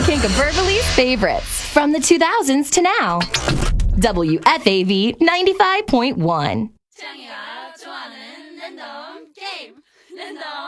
King of Berkeley's favorites from the 2000s to now. WFAV 95.1.